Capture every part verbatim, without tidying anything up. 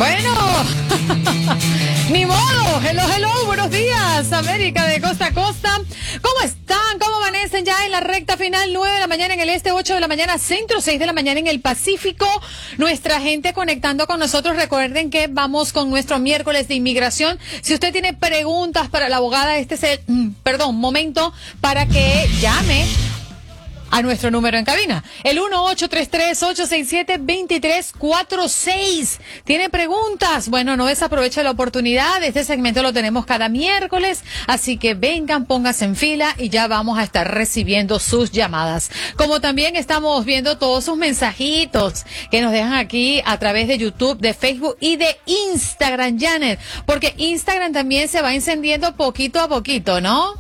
Bueno, ni modo. Hello, hello, buenos días, América de costa a costa. ¿Cómo están? ¿Cómo amanecen ya en la recta final? nueve de la mañana en el este, ocho de la mañana centro, seis de la mañana en el Pacífico. Nuestra gente conectando con nosotros. Recuerden que vamos con nuestro miércoles de inmigración. Si usted tiene preguntas para la abogada, este es el, mm, perdón, momento para que llame a nuestro número en cabina, el uno ocho tres tres, ocho seis siete, dos tres cuatro seis. ¿Tiene preguntas? Bueno, no desaproveche la oportunidad. Este segmento lo tenemos cada miércoles, así que vengan, pónganse en fila y ya vamos a estar recibiendo sus llamadas. Como también estamos viendo todos sus mensajitos que nos dejan aquí a través de YouTube, de Facebook y de Instagram, Janet, porque Instagram también se va encendiendo poquito a poquito, ¿no?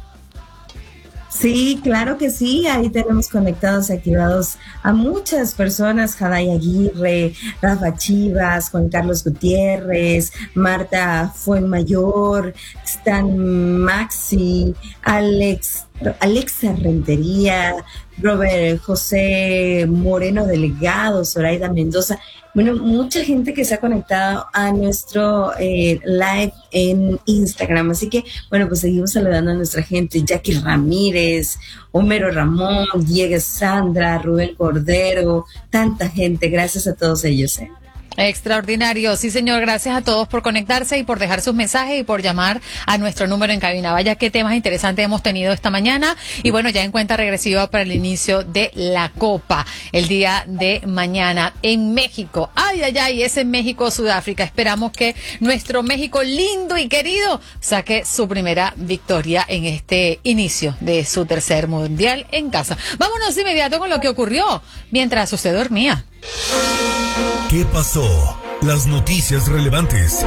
Sí, claro que sí, ahí tenemos conectados y activados a muchas personas, Jaday Aguirre, Rafa Chivas, Juan Carlos Gutiérrez, Marta Fuenmayor, Stan Maxi, Alex, Alexa Rentería, Robert José Moreno Delgado, Zoraida Mendoza. Bueno, mucha gente que se ha conectado a nuestro eh, live en Instagram. Así que, bueno, pues seguimos saludando a nuestra gente. Jackie Ramírez, Homero Ramón, Diego Sandra, Rubén Cordero, tanta gente. Gracias a todos ellos, ¿eh? Extraordinario, sí señor, gracias a todos por conectarse y por dejar sus mensajes y por llamar a nuestro número en cabina. Vaya qué temas interesantes hemos tenido esta mañana y bueno, ya en cuenta regresiva para el inicio de la Copa el día de mañana en México. Ay, ay, ay, es en México, Sudáfrica. Esperamos que nuestro México lindo y querido saque su primera victoria en este inicio de su tercer mundial en casa. Vámonos de inmediato con lo que ocurrió mientras usted dormía. ¿Qué pasó? Las noticias relevantes.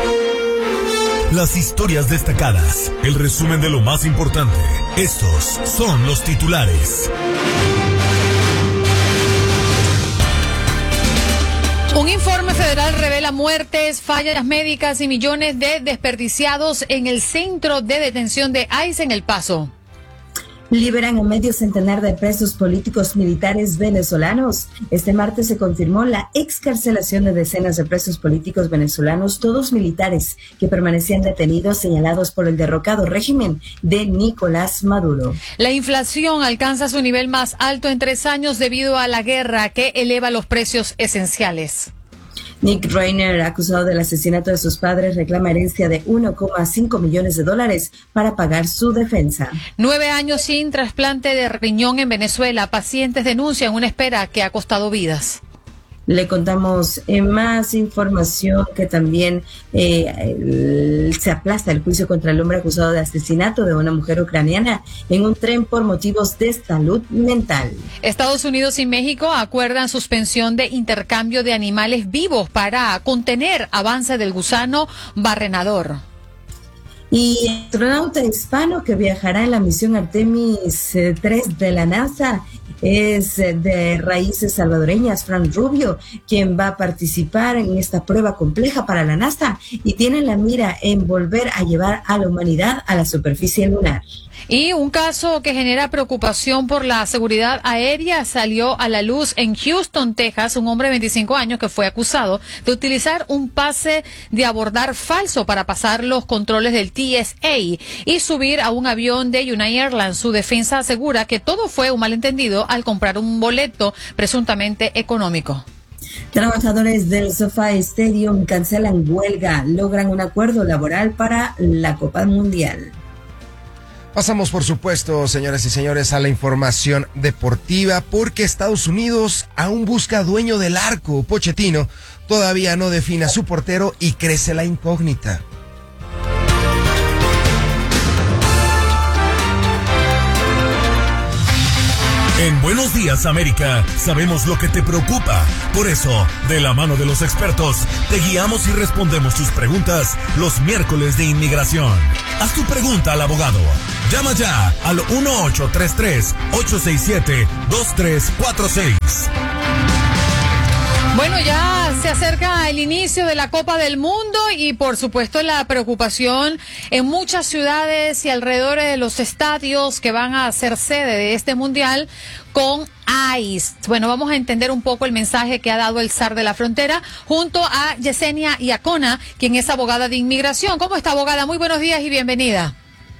Las historias destacadas. El resumen de lo más importante. Estos son los titulares. Un informe federal revela muertes, fallas médicas y millones de desperdiciados en el centro de detención de ICE en El Paso. Liberan a medio centenar de presos políticos militares venezolanos. Este martes se confirmó la excarcelación de decenas de presos políticos venezolanos, todos militares, que permanecían detenidos señalados por el derrocado régimen de Nicolás Maduro. La inflación alcanza su nivel más alto en tres años debido a la guerra que eleva los precios esenciales. Nick Reiner, acusado del asesinato de sus padres, reclama herencia de uno coma cinco millones de dólares para pagar su defensa. Nueve años sin trasplante de riñón en Venezuela. Pacientes denuncian una espera que ha costado vidas. Le contamos eh, más información que también eh, el, se aplaza el juicio contra el hombre acusado de asesinato de una mujer ucraniana en un tren por motivos de salud mental. Estados Unidos y México acuerdan suspensión de intercambio de animales vivos para contener avance del gusano barrenador. Y astronauta hispano que viajará en la misión Artemis tres de la NASA es de raíces salvadoreñas, Frank Rubio, quien va a participar en esta prueba compleja para la NASA y tiene la mira en volver a llevar a la humanidad a la superficie lunar. Y un caso que genera preocupación por la seguridad aérea salió a la luz en Houston, Texas. Un hombre de veinticinco años que fue acusado de utilizar un pase de abordar falso para pasar los controles del T S A y subir a un avión de United Airlines. Su defensa asegura que todo fue un malentendido al comprar un boleto presuntamente económico. Trabajadores del SoFi Stadium cancelan huelga, logran un acuerdo laboral para la Copa Mundial. Pasamos, por supuesto, señoras y señores, a la información deportiva, porque Estados Unidos aún busca dueño del arco. Pochettino todavía no define a su portero y crece la incógnita. En Buenos Días, América, sabemos lo que te preocupa. Por eso, de la mano de los expertos, te guiamos y respondemos tus preguntas los miércoles de inmigración. Haz tu pregunta al abogado. Llama ya al uno ocho tres tres, ocho seis siete, dos tres cuatro seis. Bueno, ya se acerca el inicio de la Copa del Mundo y por supuesto la preocupación en muchas ciudades y alrededor de los estadios que van a ser sede de este mundial con ICE. Bueno, vamos a entender un poco el mensaje que ha dado el zar de la frontera junto a Yesenia Iacona, quien es abogada de inmigración. ¿Cómo está, abogada? Muy buenos días y bienvenida.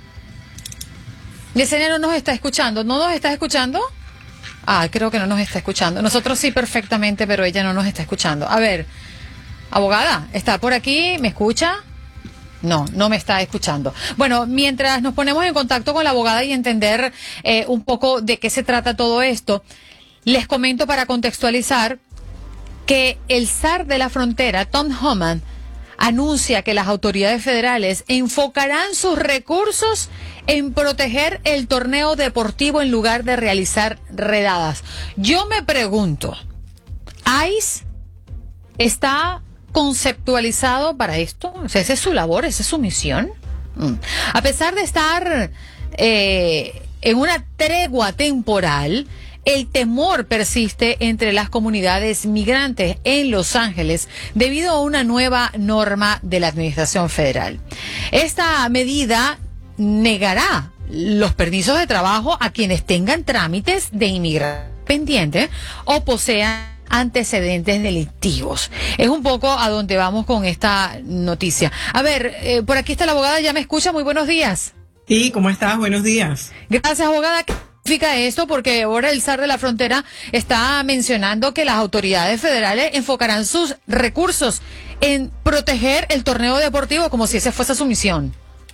Yesenia no nos está escuchando. ¿No nos está escuchando? Ah, creo que no nos está escuchando. Nosotros sí perfectamente, pero ella no nos está escuchando. A ver, abogada, ¿está por aquí? ¿Me escucha? No, no me está escuchando. Bueno, mientras nos ponemos en contacto con la abogada y entender eh, un poco de qué se trata todo esto, les comento para contextualizar que el zar de la frontera, Tom Homan, anuncia que las autoridades federales enfocarán sus recursos en proteger el torneo deportivo en lugar de realizar redadas. Yo me pregunto, ¿ICE está conceptualizado para esto? O sea, ¿esa es su labor? ¿Esa es su misión? Mm. A pesar de estar eh, en una tregua temporal, el temor persiste entre las comunidades migrantes en Los Ángeles debido a una nueva norma de la Administración Federal. Esta medida negará los permisos de trabajo a quienes tengan trámites de inmigración pendientes o posean antecedentes delictivos. Es un poco a donde vamos con esta noticia. A ver, eh, por aquí está la abogada, ¿ya me escucha? Muy buenos días. Sí, ¿cómo estás? Buenos días. Gracias, abogada. ¿Qué significa esto? Porque ahora el zar de la frontera está mencionando que las autoridades federales enfocarán sus recursos en proteger el torneo deportivo como si esa fuese su misión.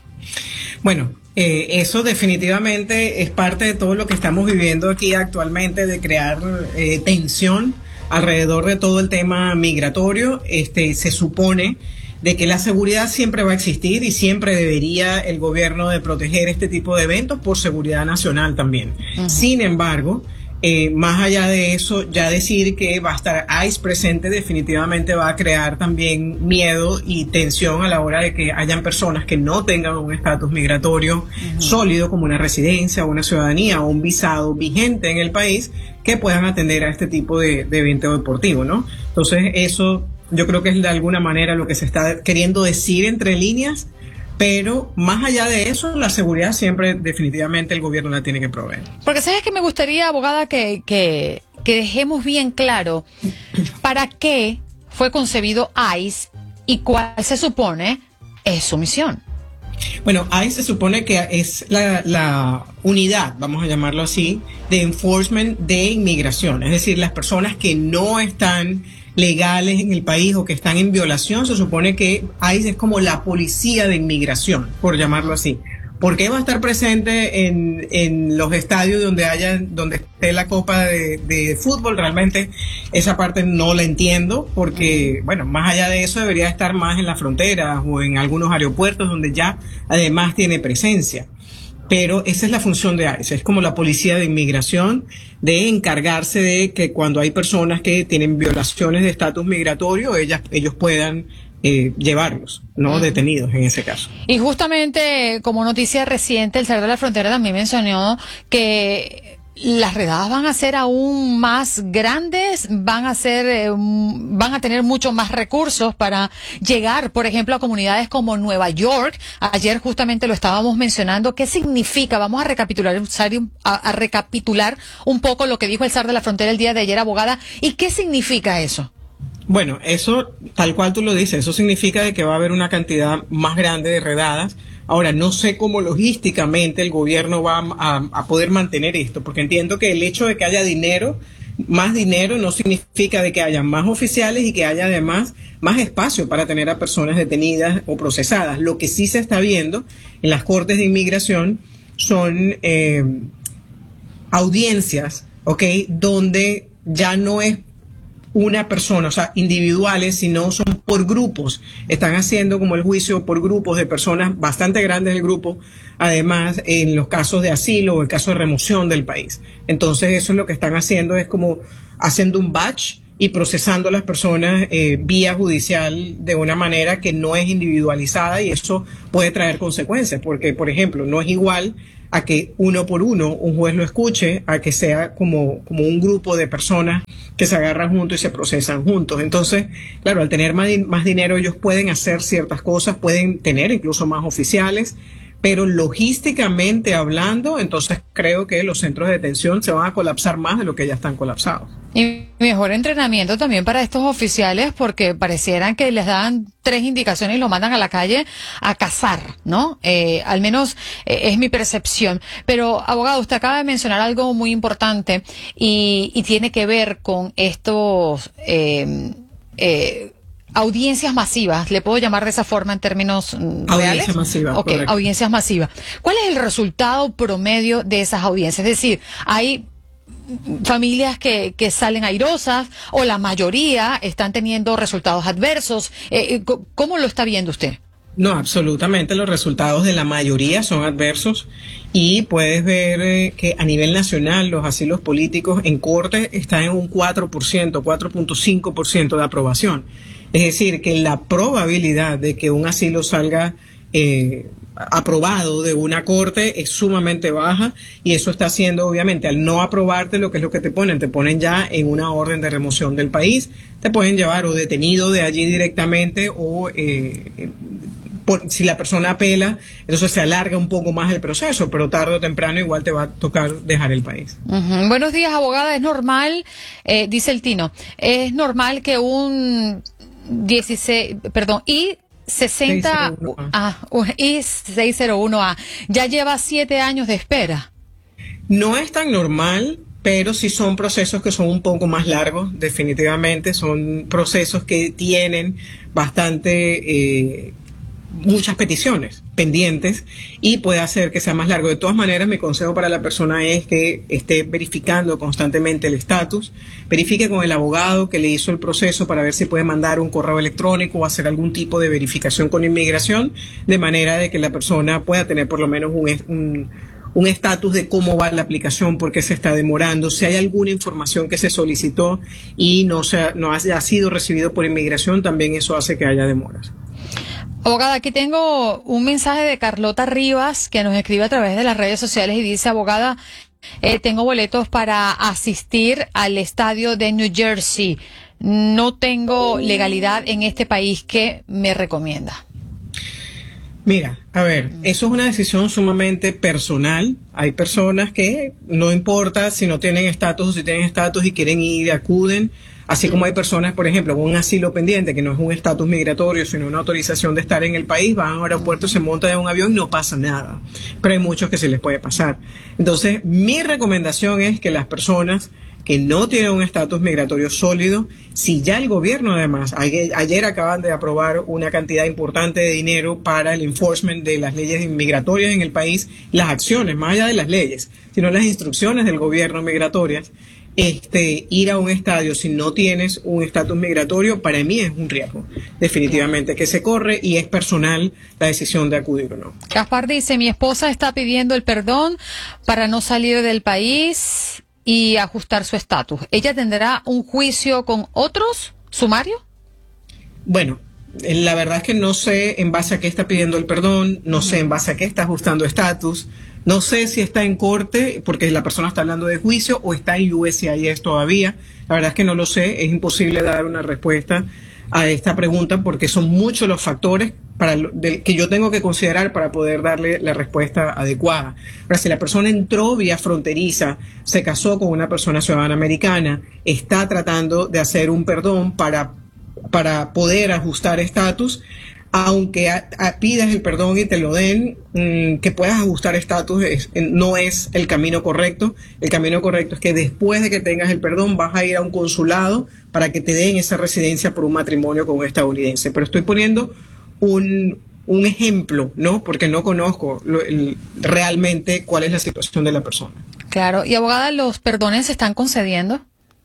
Bueno, eh, eso definitivamente es parte de todo lo que estamos viviendo aquí actualmente, de crear eh, tensión alrededor de todo el tema migratorio. Este, se supone de que la seguridad siempre va a existir y siempre debería el gobierno de proteger este tipo de eventos por seguridad nacional también. Uh-huh. Sin embargo, eh, más allá de eso, ya decir que va a estar ICE presente definitivamente va a crear también miedo y tensión a la hora de que hayan personas que no tengan un estatus migratorio uh-huh. sólido como una residencia, una ciudadanía o un visado vigente en el país que puedan atender a este tipo de, de evento deportivo, ¿no? Entonces eso yo creo que es de alguna manera lo que se está queriendo decir entre líneas, pero más allá de eso, la seguridad siempre definitivamente el gobierno la tiene que proveer. Porque sabes que me gustaría, abogada, que, que, que dejemos bien claro para qué fue concebido ICE y cuál se supone es su misión. Bueno, ICE se supone que es la, la unidad, vamos a llamarlo así, de enforcement de inmigración, es decir, las personas que no están legales en el país o que están en violación, se supone que ICE es como la policía de inmigración, por llamarlo así. ¿Por qué va a estar presente en, en los estadios donde haya, donde esté la copa de, de fútbol? Realmente esa parte no la entiendo, porque, bueno, más allá de eso debería estar más en las fronteras o en algunos aeropuertos donde ya además tiene presencia. Pero esa es la función de ICE, es como la policía de inmigración, de encargarse de que cuando hay personas que tienen violaciones de estatus migratorio, ellas, ellos puedan eh, llevarlos, ¿no? Uh-huh. Detenidos en ese caso. Y justamente como noticia reciente, el zar de la frontera también mencionó que las redadas van a ser aún más grandes, van a ser, eh, van a tener mucho más recursos para llegar, por ejemplo, a comunidades como Nueva York. Ayer justamente lo estábamos mencionando. ¿Qué significa? Vamos a recapitular, a, a recapitular un poco lo que dijo el zar de la frontera el día de ayer, abogada. ¿Y qué significa eso? Bueno, eso, tal cual tú lo dices, eso significa de que va a haber una cantidad más grande de redadas. Ahora, no sé cómo logísticamente el gobierno va a, a poder mantener esto, porque entiendo que el hecho de que haya dinero, más dinero, no significa de que haya más oficiales y que haya además más espacio para tener a personas detenidas o procesadas. Lo que sí se está viendo en las cortes de inmigración son eh, audiencias, ¿ok?, donde ya no es una persona, o sea, individuales, sino son por grupos. Están haciendo como el juicio por grupos de personas bastante grandes del grupo, además en los casos de asilo o el caso de remoción del país. Entonces eso es lo que están haciendo, es como haciendo un batch y procesando a las personas eh, vía judicial de una manera que no es individualizada, y eso puede traer consecuencias, porque, por ejemplo, no es igual a que uno por uno un juez lo escuche, a que sea como, como un grupo de personas que se agarran juntos y se procesan juntos. Entonces, claro, al tener más, más dinero ellos pueden hacer ciertas cosas, pueden tener incluso más oficiales, pero logísticamente hablando, entonces creo que los centros de detención se van a colapsar más de lo que ya están colapsados. Y mejor entrenamiento también para estos oficiales, porque parecieran que les dan tres indicaciones y lo mandan a la calle a cazar, ¿no? Eh, al menos eh, es mi percepción. Pero, abogado, usted acaba de mencionar algo muy importante y, y tiene que ver con estos... Eh, eh, audiencias masivas, le puedo llamar de esa forma en términos reales. Audiencias masivas. Ok, correcto. Audiencias masivas. ¿Cuál es el resultado promedio de esas audiencias? Es decir, hay familias que, que salen airosas o la mayoría están teniendo resultados adversos. Eh, ¿Cómo lo está viendo usted? No, absolutamente los resultados de la mayoría son adversos y puedes ver eh, que a nivel nacional los asilos políticos en corte están en un cuatro por ciento, cuatro punto cinco por ciento de aprobación. Es decir, que la probabilidad de que un asilo salga eh, aprobado de una corte es sumamente baja y eso está haciendo, obviamente, al no aprobarte, lo que es lo que te ponen, te ponen ya en una orden de remoción del país, te pueden llevar o detenido de allí directamente o eh, por, si la persona apela, entonces se alarga un poco más el proceso, pero tarde o temprano igual te va a tocar dejar el país. Uh-huh. Buenos días, abogada. Es normal, eh, dice el Tino, es normal que un dieciséis, perdón, y sesenta, ah, y seiscientos uno A ya lleva siete años de espera. No es tan normal, pero sí son procesos que son un poco más largos, definitivamente. Son procesos que tienen bastante, eh, muchas peticiones pendientes y puede hacer que sea más largo. De todas maneras, mi consejo para la persona es que esté verificando constantemente el estatus, verifique con el abogado que le hizo el proceso para ver si puede mandar un correo electrónico o hacer algún tipo de verificación con inmigración, de manera de que la persona pueda tener por lo menos un, un un estatus de cómo va la aplicación, por qué se está demorando, si hay alguna información que se solicitó y no, se, no haya sido recibido por inmigración, también eso hace que haya demoras. Abogada, aquí tengo un mensaje de Carlota Rivas que nos escribe a través de las redes sociales y dice, abogada, eh, tengo boletos para asistir al estadio de New Jersey. No tengo legalidad en este país. ¿Qué me recomienda? Mira, a ver, eso es una decisión sumamente personal. Hay personas que no importa si no tienen estatus o si tienen estatus y quieren ir y acuden. Así como hay personas, por ejemplo, con un asilo pendiente, que no es un estatus migratorio, sino una autorización de estar en el país, van a un aeropuerto, se montan en un avión y no pasa nada. Pero hay muchos que se les puede pasar. Entonces, mi recomendación es que las personas que no tienen un estatus migratorio sólido, si ya el gobierno además, ayer, ayer acaban de aprobar una cantidad importante de dinero para el enforcement de las leyes migratorias en el país, las acciones, más allá de las leyes, sino las instrucciones del gobierno migratorias, este, ir a un estadio si no tienes un estatus migratorio, para mí es un riesgo, definitivamente, que se corre y es personal la decisión de acudir o no. Gaspar dice, mi esposa está pidiendo el perdón para no salir del país y ajustar su estatus. ¿Ella tendrá un juicio con otros sumario? Bueno, la verdad es que no sé en base a qué está pidiendo el perdón, no sé en base a qué está ajustando estatus, no sé si está en corte porque la persona está hablando de juicio o está en U S C I S todavía. La verdad es que no lo sé, es imposible dar una respuesta a esta pregunta porque son muchos los factores para lo, de, que yo tengo que considerar para poder darle la respuesta adecuada. Ahora, si la persona entró vía fronteriza, se casó con una persona ciudadana americana, está tratando de hacer un perdón para, para poder ajustar estatus, aunque a, a pidas el perdón y te lo den, mmm, que puedas ajustar estatus no es el camino correcto. El camino correcto es que después de que tengas el perdón vas a ir a un consulado para que te den esa residencia por un matrimonio con un estadounidense. Pero estoy poniendo un, un ejemplo, ¿no? Porque no conozco lo, el, realmente cuál es la situación de la persona. Claro. Y abogada, ¿los perdones se están concediendo?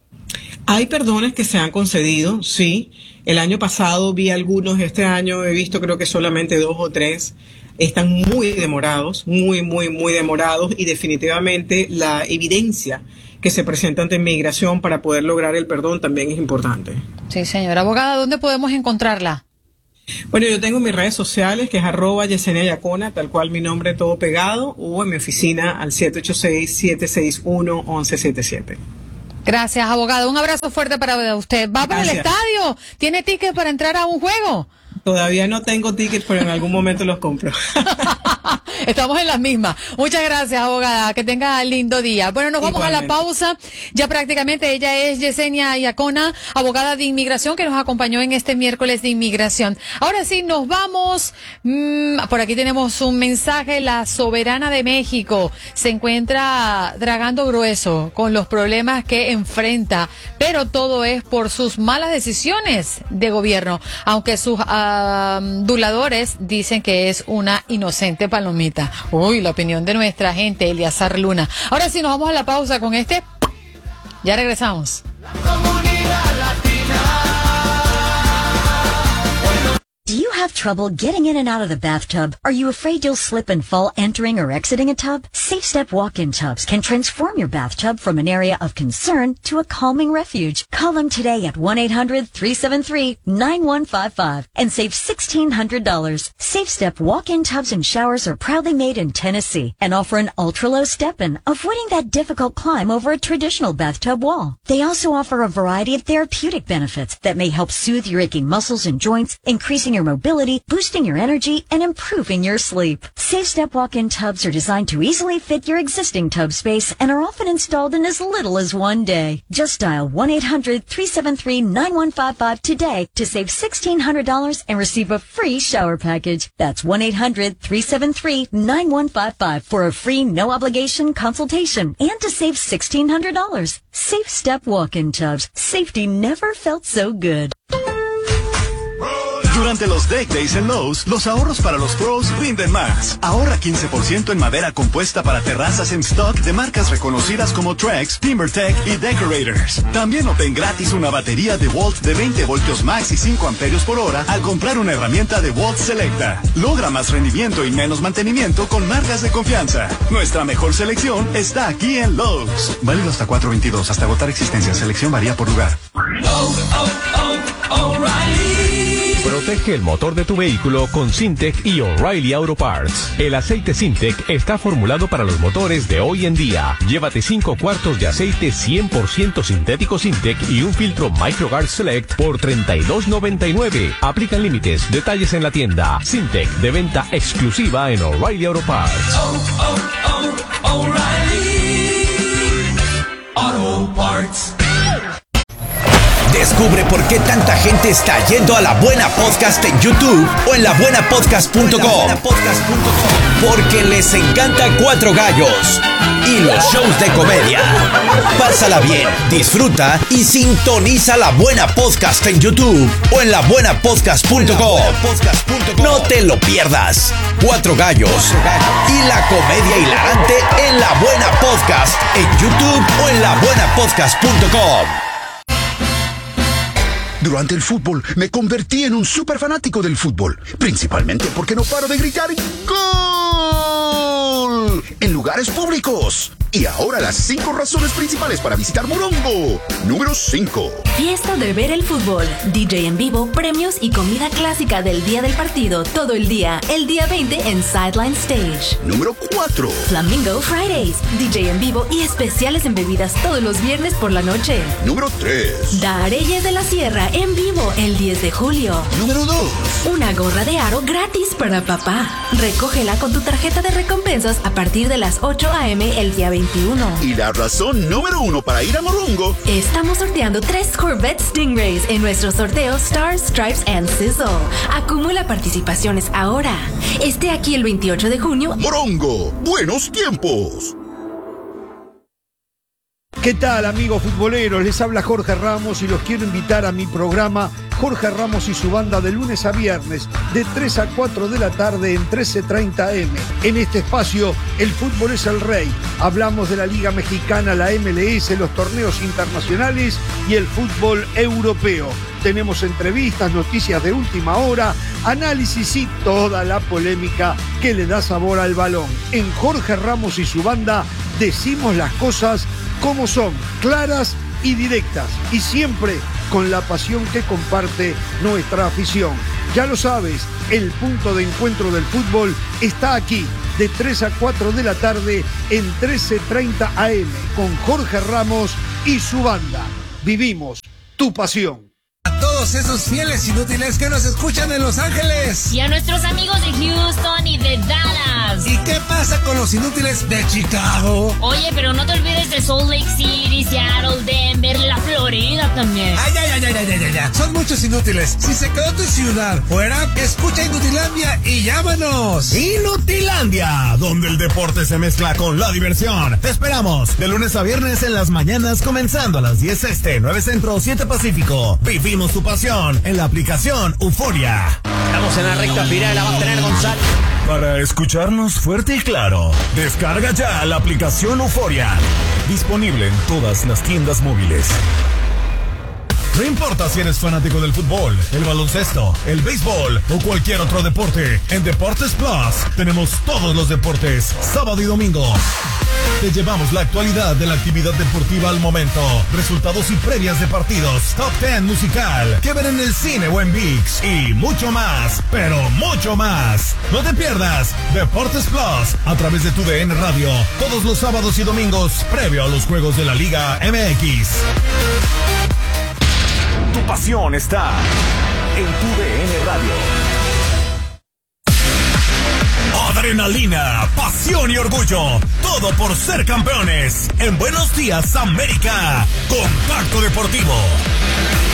Hay perdones que se han concedido, sí. El año pasado vi algunos, este año he visto creo que solamente dos o tres. Están muy demorados, muy, muy, muy demorados y definitivamente la evidencia que se presenta ante inmigración para poder lograr el perdón también es importante. Sí, señora abogada, ¿dónde podemos encontrarla? Bueno, yo tengo mis redes sociales, que es arroba Yesenia Yacona, tal cual mi nombre todo pegado, o en mi oficina al siete ocho seis, siete seis uno, once setenta y siete. Gracias, abogado. Un abrazo fuerte para usted. ¿Va para el estadio? ¿Tiene tickets para entrar a un juego? Todavía no tengo tickets, pero en algún momento los compro. Estamos en las mismas. Muchas gracias, abogada. Que tenga lindo día. Bueno, nos vamos Igualmente. a la pausa. Ya prácticamente ella es Yesenia Yacona, abogada de inmigración, que nos acompañó en este miércoles de inmigración. Ahora sí, nos vamos. Mm, por aquí tenemos un mensaje. La soberana de México se encuentra tragando grueso con los problemas que enfrenta, pero todo es por sus malas decisiones de gobierno, aunque sus aduladores dicen que es una inocente palomita. Uy, la opinión de nuestra gente, Eliazar Luna. Ahora sí, nos vamos a la pausa con este. Ya regresamos. Do you have trouble getting in and out of the bathtub? Are you afraid you'll slip and fall entering or exiting a tub? SafeStep walk-in tubs can transform your bathtub from an area of concern to a calming refuge. Call them today at one eight hundred, three seven three, nine one five five and save sixteen hundred dollars. SafeStep walk-in tubs and showers are proudly made in Tennessee and offer an ultra-low step-in, avoiding that difficult climb over a traditional bathtub wall. They also offer a variety of therapeutic benefits that may help soothe your aching muscles and joints, increasing your mobility, boosting your energy, and improving your sleep. SafeStep walk-in tubs are designed to easily fit your existing tub space and are often installed in as little as one day. Just dial one eight hundred, three seven three, nine one five five today to save sixteen hundred dollars and receive a free shower package. That's one eight hundred, three seven three, nine one five five for a free no-obligation consultation and to save sixteen hundred dollars. SafeStep walk-in tubs. Safety never felt so good. Durante los Deck Days en Lowe's, los ahorros para los pros rinden más. Ahorra quince por ciento en madera compuesta para terrazas en stock de marcas reconocidas como Trex, TimberTech y Decorators. También obtén gratis una batería DeWalt de veinte voltios max y cinco amperios por hora al comprar una herramienta DeWalt Selecta. Logra más rendimiento y menos mantenimiento con marcas de confianza. Nuestra mejor selección está aquí en Lowe's. Válido hasta cuatro veintidós, hasta agotar existencia. Selección varía por lugar. Oh, oh, oh, O'Reilly. Protege el motor de tu vehículo con Syntec y O'Reilly Auto Parts. El aceite Syntec está formulado para los motores de hoy en día. Llévate cinco cuartos de aceite cien por ciento sintético Syntec y un filtro MicroGuard Select por treinta y dos noventa y nueve. Aplican límites. Detalles en la tienda. Syntec, de venta exclusiva en O'Reilly Auto Parts. Oh, oh, oh, O'Reilly Auto Parts. Descubre por qué tanta gente está yendo a La Buena Podcast en YouTube o en la buena podcast punto com. Porque les encanta Cuatro Gallos y los shows de comedia. Pásala bien, disfruta y sintoniza La Buena Podcast en YouTube o en la buena podcast punto com. No te lo pierdas. Cuatro Gallos y la comedia hilarante en La Buena Podcast en YouTube o en la buena podcast punto com. Durante el fútbol me convertí en un súper fanático del fútbol, principalmente porque no paro de gritar ¡Gol! En lugares públicos. Y ahora las cinco razones principales para visitar Morongo. Número cinco. Fiesta de ver el fútbol, D J en vivo, premios y comida clásica del día del partido todo el día, el día veinte en Sideline Stage. Número cuatro. Flamingo Fridays, D J en vivo y especiales en bebidas todos los viernes por la noche. Número tres. Dareyes de la Sierra en vivo el diez de julio. Número dos. Una gorra de aro gratis para papá. Recógela con tu tarjeta de recompensas a partir de las ocho a eme el día veintiuno. Y la razón número uno para ir a Morongo. Estamos sorteando tres Corvette Stingrays en nuestro sorteo Stars, Stripes and Sizzle. Acumula participaciones ahora. Esté aquí el veintiocho de junio. Morongo, buenos tiempos. ¿Qué tal, amigos futboleros? Les habla Jorge Ramos y los quiero invitar a mi programa Jorge Ramos y su banda de lunes a viernes de tres a cuatro de la tarde en trece treinta eme. En este espacio, el fútbol es el rey. Hablamos de la Liga Mexicana, la eme ele ese, los torneos internacionales y el fútbol europeo. Tenemos entrevistas, noticias de última hora, análisis y toda la polémica que le da sabor al balón. En Jorge Ramos y su banda decimos las cosas como son, claras y directas, y siempre con la pasión que comparte nuestra afición. Ya lo sabes, el punto de encuentro del fútbol está aquí, de tres a cuatro de la tarde en trece treinta A M, con Jorge Ramos y su banda. Vivimos tu pasión. A todos esos fieles inútiles que nos escuchan en Los Ángeles. Y a nuestros amigos de Houston y de Dallas. ¿Y qué pasa con los inútiles de Chicago? Oye, pero no te olvides de Salt Lake City, Seattle, Denver, la Florida también. Ay, ay, ay, ay, ay, ay, ay. Son muchos inútiles. Si se quedó tu ciudad fuera, escucha Inutilandia y llámanos. Inutilandia, donde el deporte se mezcla con la diversión. Te esperamos de lunes a viernes en las mañanas, comenzando a las diez este, nueve centro, siete pacífico. Vivimos tu pasión en la aplicación Euforia. Estamos en la recta final, la va a tener Gonzalo. Para escucharnos fuerte y claro, descarga ya la aplicación Euforia. Disponible en todas las tiendas móviles. No importa si eres fanático del fútbol, el baloncesto, el béisbol o cualquier otro deporte, en Deportes Plus tenemos todos los deportes, sábado y domingo. Te llevamos la actualidad de la actividad deportiva al momento, resultados y previas de partidos, top diez musical, que ver en el cine o en ViX y mucho más, pero mucho más. No te pierdas Deportes Plus a través de tu D N Radio, todos los sábados y domingos, previo a los juegos de la Liga M X. Tu pasión está en tu D N Radio. Adrenalina, pasión y orgullo, todo por ser campeones. En Buenos Días América, Contacto Deportivo.